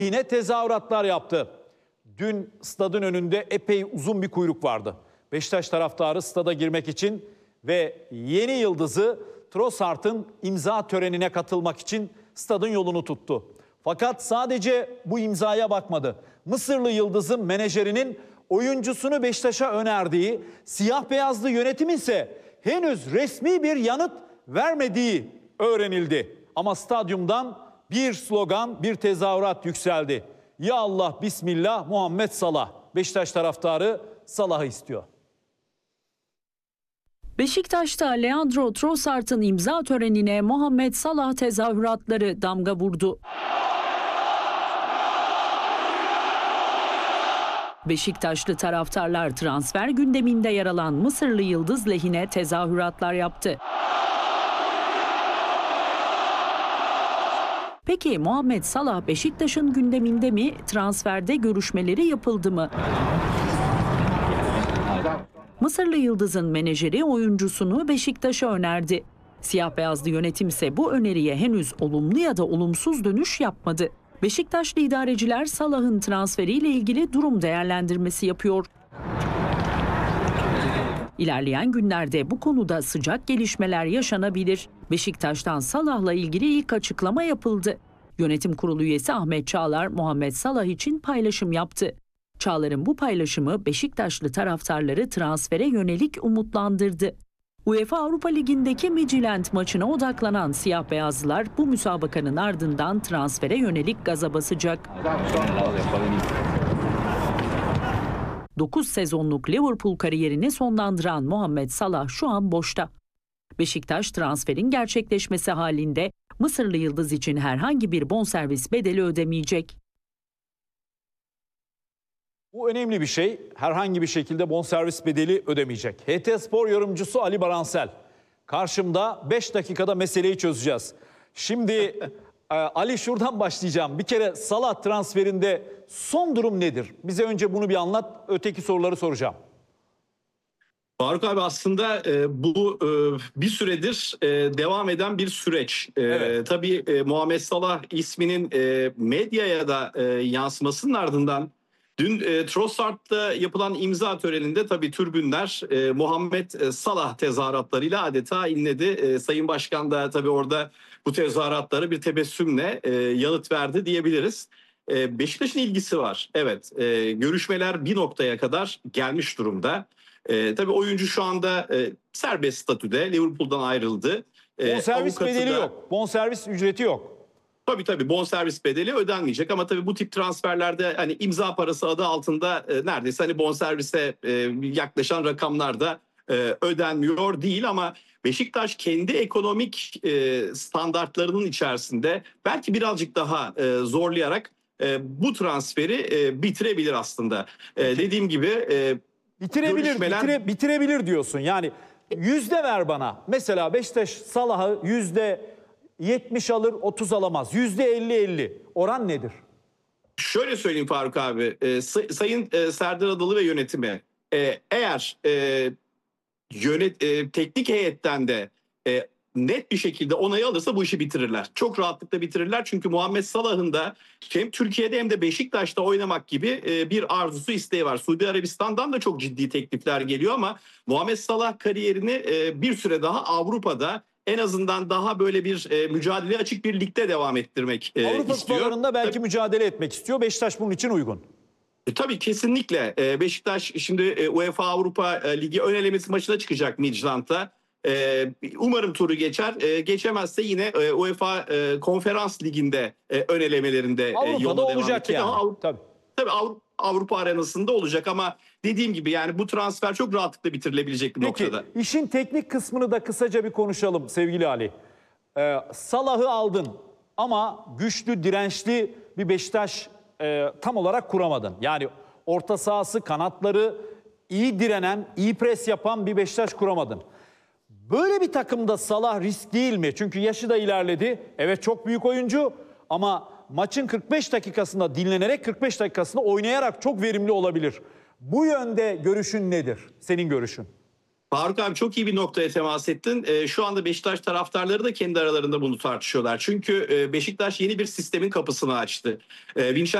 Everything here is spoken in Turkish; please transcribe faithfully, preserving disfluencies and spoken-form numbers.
Yine tezahüratlar yaptı. Dün stadın önünde epey uzun bir kuyruk vardı. Beşiktaş taraftarı stada girmek için ve yeni yıldızı Trossard'ın imza törenine katılmak için stadın yolunu tuttu. Fakat sadece bu imzaya bakmadı. Mısırlı yıldızın menajerinin oyuncusunu Beşiktaş'a önerdiği, siyah beyazlı yönetimin ise henüz resmi bir yanıt vermediği öğrenildi. Ama stadyumdan bir slogan, bir tezahürat yükseldi. Ya Allah, Bismillah, Muhammed Salah. Beşiktaş taraftarı Salah'ı istiyor. Beşiktaş'ta Leandro Trossard'ın imza törenine Muhammed Salah tezahüratları damga vurdu. Beşiktaşlı taraftarlar transfer gündeminde yer alan Mısırlı yıldız lehine tezahüratlar yaptı. Peki Muhammed Salah Beşiktaş'ın gündeminde mi? Transferde görüşmeleri yapıldı mı? Mısırlı yıldızın menajeri oyuncusunu Beşiktaş'a önerdi. Siyah beyazlı yönetim ise bu öneriye henüz olumlu ya da olumsuz dönüş yapmadı. Beşiktaşlı idareciler Salah'ın transferiyle ilgili durum değerlendirmesi yapıyor. İlerleyen günlerde bu konuda sıcak gelişmeler yaşanabilir. Beşiktaş'tan Salah'la ilgili ilk açıklama yapıldı. Yönetim kurulu üyesi Ahmet Çağlar, Muhammed Salah için paylaşım yaptı. Çağlar'ın bu paylaşımı Beşiktaşlı taraftarları transfere yönelik umutlandırdı. UEFA Avrupa Ligi'ndeki Midtjylland maçına odaklanan siyah beyazlılar bu müsabakanın ardından transfere yönelik gaza basacak. dokuz sezonluk Liverpool kariyerini sonlandıran Muhammed Salah şu an boşta. Beşiktaş transferin gerçekleşmesi halinde Mısırlı yıldız için herhangi bir bonservis bedeli ödemeyecek. Bu önemli bir şey. Herhangi bir şekilde bonservis bedeli ödemeyecek. H T Spor yorumcusu Ali Baransel. Karşımda beş dakikada meseleyi çözeceğiz. Şimdi Ali, şuradan başlayacağım. Bir kere Salah transferinde son durum nedir? Bize önce bunu bir anlat. Öteki soruları soracağım. Faruk abi, aslında e, bu e, bir süredir e, devam eden bir süreç. E, evet. Tabii e, Muhammed Salah isminin e, medyaya da e, yansımasının ardından dün e, Trossard'da yapılan imza töreninde tabii tribünler e, Muhammed Salah tezahüratlarıyla adeta inledi. E, Sayın Başkan da tabii orada bu tezahüratlara bir tebessümle e, yanıt verdi diyebiliriz. E, Beşiktaş'ın ilgisi var. Evet, e, görüşmeler bir noktaya kadar gelmiş durumda. E, tabii oyuncu şu anda e, serbest statüde, Liverpool'dan ayrıldı. E, bonservis bedeli da, yok, bonservis ücreti yok. Tabii tabii bonservis bedeli ödenmeyecek ama tabii bu tip transferlerde hani imza parası adı altında e, neredeyse hani bonservise e, yaklaşan rakamlar da e, ödenmiyor değil ama Beşiktaş kendi ekonomik e, standartlarının içerisinde belki birazcık daha e, zorlayarak e, bu transferi e, bitirebilir aslında. E, dediğim gibi e, bitirebilir, görüşmeler... bitire, bitirebilir diyorsun. Yani yüzde ver bana. Mesela Beşiktaş Salah'ı yüzde yetmiş alır, otuz alamaz. yüzde elli elli. Oran nedir? Şöyle söyleyeyim Faruk abi. E, say, Sayın e, Serdar Adalı ve yönetimi e, eğer e, yönet e, teknik heyetten de e, net bir şekilde onayı alırsa bu işi bitirirler. Çok rahatlıkla bitirirler. Çünkü Muhammed Salah'ın da hem Türkiye'de hem de Beşiktaş'ta oynamak gibi e, bir arzusu, isteği var. Suudi Arabistan'dan da çok ciddi teklifler geliyor ama Muhammed Salah kariyerini e, bir süre daha Avrupa'da en azından daha böyle bir e, mücadele açık bir ligde devam ettirmek e, Avrupa istiyor. Avrupa kupalarında belki tabii mücadele etmek istiyor. Beşiktaş bunun için uygun. E, tabii kesinlikle. E, Beşiktaş şimdi e, UEFA Avrupa e, Ligi ön elemesi maçına çıkacak Midtjylland'da. E, umarım turu geçer. E, geçemezse yine e, UEFA e, Konferans Ligi'nde e, ön elemelerinde Avrupa'da e, yoluna olacak devam edecek. yani. Ama, tabii. Tabii Avrupa, Avrupa arenasında olacak ama dediğim gibi yani bu transfer çok rahatlıkla bitirilebilecek bir Peki, noktada. Peki işin teknik kısmını da kısaca bir konuşalım sevgili Ali. Ee, Salah'ı aldın ama güçlü, dirençli bir Beşiktaş e, tam olarak kuramadın. Yani orta sahası, kanatları iyi direnen, iyi pres yapan bir Beşiktaş kuramadın. Böyle bir takımda Salah risk değil mi? Çünkü yaşı da ilerledi. Evet, çok büyük oyuncu ama maçın kırk beş dakikasında dinlenerek, kırk beş dakikasında oynayarak çok verimli olabilir. Bu yönde görüşün nedir? Senin görüşün? Faruk abi çok iyi bir noktaya temas ettin. E, şu anda Beşiktaş taraftarları da kendi aralarında bunu tartışıyorlar. Çünkü e, Beşiktaş yeni bir sistemin kapısını açtı. E, Vincenzo